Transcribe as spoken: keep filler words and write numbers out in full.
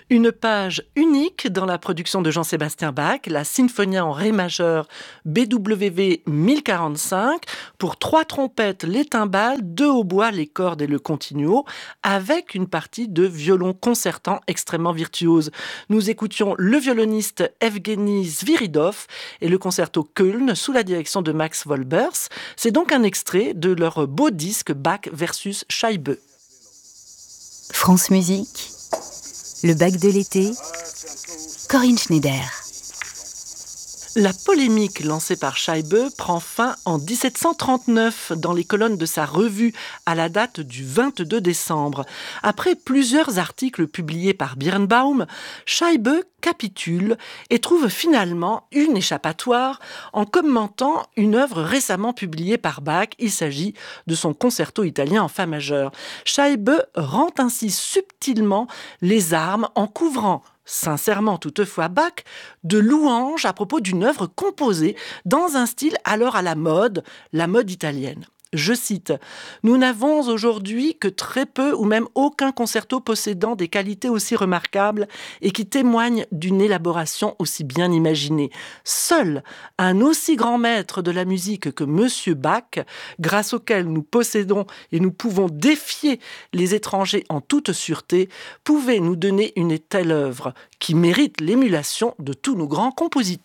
Une page unique dans la production de Jean-Sébastien Bach, la Sinfonia en ré majeur B W V mille quarante-cinq, pour trois trompettes, les timbales, deux hautbois, les cordes et le continuo, avec une partie de violon concertant extrêmement virtuose. Nous écoutions le violoniste Evgeny Sviridov et le concerto Köln sous la direction de Max Wolbers. C'est donc un extrait de leur beau disque Bach versus Scheibe. France Musique, le Bach de l'été, Corinne Schneider. La polémique lancée par Scheibe prend fin en dix-sept cent trente-neuf dans les colonnes de sa revue à la date du vingt-deux décembre. Après plusieurs articles publiés par Birnbaum, Scheibe capitule et trouve finalement une échappatoire en commentant une œuvre récemment publiée par Bach. Il s'agit de son concerto italien en fa majeur. Scheibe rend ainsi subtilement les armes en couvrant sincèrement toutefois Bach, de louanges à propos d'une œuvre composée dans un style alors à la mode, la mode italienne. Je cite, « Nous n'avons aujourd'hui que très peu ou même aucun concerto possédant des qualités aussi remarquables et qui témoignent d'une élaboration aussi bien imaginée. Seul un aussi grand maître de la musique que Monsieur Bach, grâce auquel nous possédons et nous pouvons défier les étrangers en toute sûreté, pouvait nous donner une telle œuvre qui mérite l'émulation de tous nos grands compositeurs. »